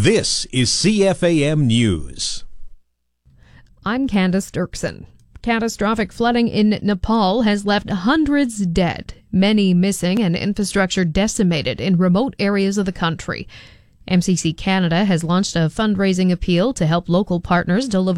This is CFAM News. I'm Candace Dirksen. Catastrophic flooding in Nepal has left hundreds dead, many missing, and infrastructure decimated in remote areas of the country. MCC Canada has launched a fundraising appeal to help local partners deliver